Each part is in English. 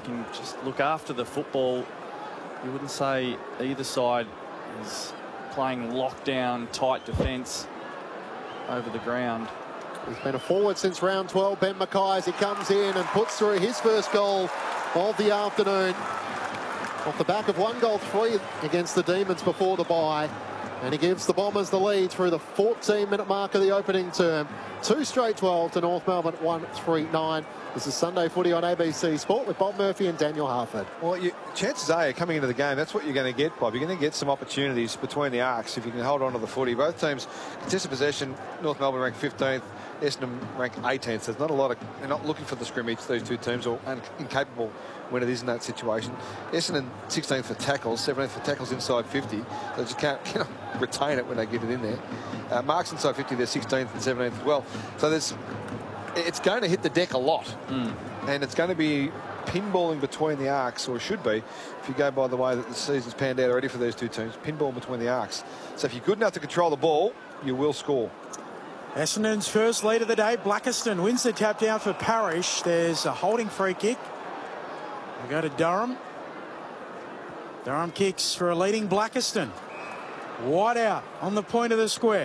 can just look after the football. You wouldn't say either side is playing lockdown, tight defence over the ground. He's been a forward since round 12, Ben McKay, as he comes in and puts through his first goal of the afternoon. Off the back of 1-3 against the Demons before the bye. And he gives the Bombers the lead through the 14-minute mark of the opening term. 2 straight 12 to North Melbourne, 1-3-9. This is Sunday Footy on ABC Sport with Bob Murphy and Daniel Harford. Well, chances are coming into the game, that's what you're going to get, Bob. You're going to get some opportunities between the arcs if you can hold on to the footy. Both teams contested possession. North Melbourne ranked 15th, Essendon ranked 18th. So there's not a lot of, they're not looking for the scrimmage, these two teams, or incapable when it is in that situation. Essendon 16th for tackles, 17th for tackles inside 50. They just can't retain it when they get it in there. Marks inside 50, they're 16th and 17th as well. So it's going to hit the deck a lot. And it's going to be pinballing between the arcs, or it should be, if you go by the way that the season's panned out already for these two teams, pinballing between the arcs. So if you're good enough to control the ball, you will score. Essendon's first lead of the day. Blackiston wins the tap down for Parrish. There's a holding free kick. We go to Durham. Durham kicks for a leading Blackiston. Wide out on the point of the square.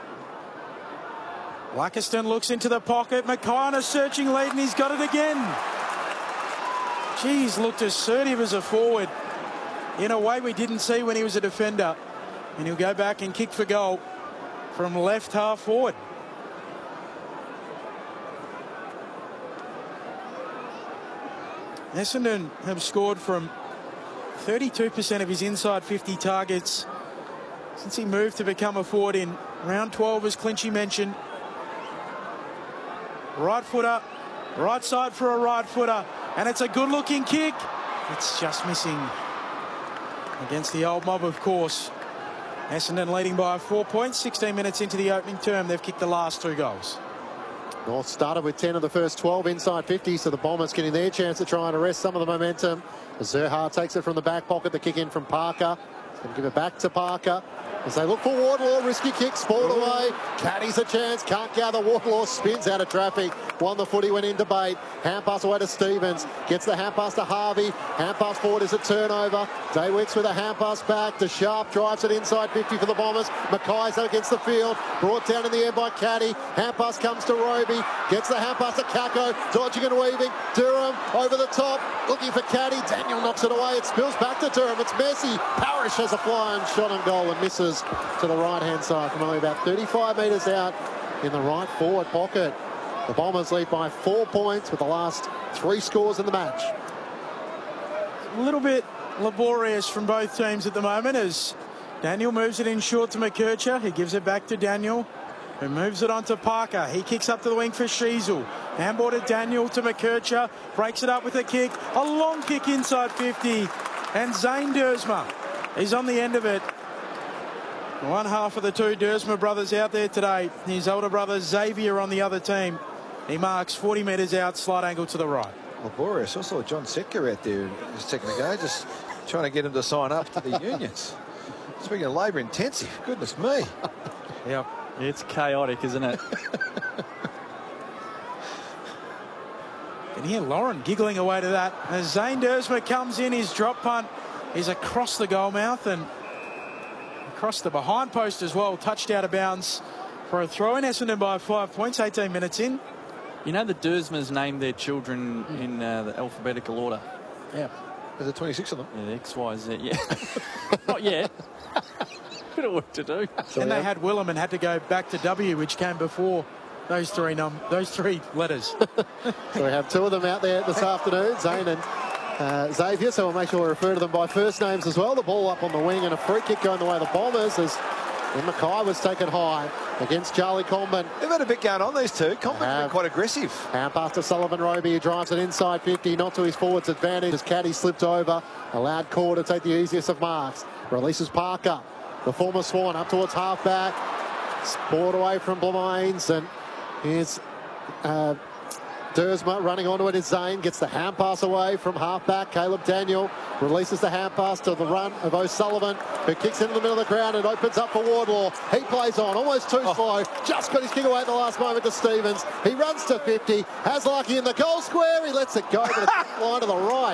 Blackiston looks into the pocket. McKay on a searching lead, and he's got it again. Geez, looked assertive as a forward in a way we didn't see when he was a defender. And he'll go back and kick for goal from left half forward. Essendon have scored from 32% of his inside 50 targets since he moved to become a forward in round 12, as Clinchy mentioned. Right footer, right side for a right footer, and it's a good looking kick. It's just missing against the old mob, of course. Essendon leading by 4 points, 16 minutes into the opening term. They've kicked the last 2 goals. North started with 10 of the first 12 inside 50, so the Bombers getting their chance to try and arrest some of the momentum. Zerha takes it from the back pocket, the kick in from Parker. He's going to give it back to Parker as they look for Wardlaw. Risky kick, spoiled away. Caddy's a chance, can't gather. Wardlaw spins out of traffic. Won the footy, went in debate. Hand pass away to Stevens. Gets the hand pass to Harvey. Hand pass forward is a turnover. Daywicks with a hand pass back. The Sharp drives it inside 50 for the Bombers. McKay's up against the field. Brought down in the end by Caddy. Hand pass comes to Roby. Gets the hand pass to Kako. Dodging and weaving. Durham over the top. Looking for Caddy. Daniel knocks it away. It spills back to Durham. It's Messi. Parrish has a flying shot and goal and misses to the right-hand side from only about 35 metres out in the right forward pocket. The Bombers lead by 4 points with the last 3 scores in the match. A little bit laborious from both teams at the moment as Daniel moves it in short to McKercher. He gives it back to Daniel, who moves it on to Parker. He kicks up to the wing for Sheasel. Handball to Daniel to McKercher. Breaks it up with a kick. A long kick inside 50. And Zane Dersma is on the end of it. One half of the 2 Dersma brothers out there today. His older brother Xavier on the other team. He marks 40 metres out, slight angle to the right. Laborious. I saw John Setka out there a second ago, just trying to get him to sign up to the unions. Speaking of labour intensive, goodness me. Yep, it's chaotic, isn't it? And here Lauren giggling away to that. As Zane Dersma comes in, his drop punt is across the goal mouth and across the behind post as well. Touched out of bounds for a throw in. Essendon by 5 points, 18 minutes in. You know the Dersmas named their children in the alphabetical order. Yeah. Is there 26 of them? Yeah, X, Y, Z, yeah. Not yet. Bit of work to do. So and they had Willem and had to go back to W, which came before those three letters. So we have 2 of them out there this afternoon, Zane and Xavier, so we'll make sure we refer to them by first names as well. The ball up on the wing and a free kick going the way of the Bombers as McKay was taken high against Charlie Comben. They've had a bit going on, these two. Comben's been quite aggressive. Hand pass to Sullivan Roby. He drives it inside 50, not to his forward's advantage as Caddy slipped over. Allowed Core to take the easiest of marks. Releases Parker, the former Swan, up towards half-back. Sport away from Blemains, and here's Dersma running onto it is Zane, gets the hand pass away from half-back. Caleb Daniel releases the hand pass to the run of O'Sullivan, who kicks into the middle of the ground and opens up for Wardlaw. He plays on, almost too slow, just got his kick away at the last moment to Stevens. He runs to 50, has Lucky in the goal square, he lets it go, but it's line to the right.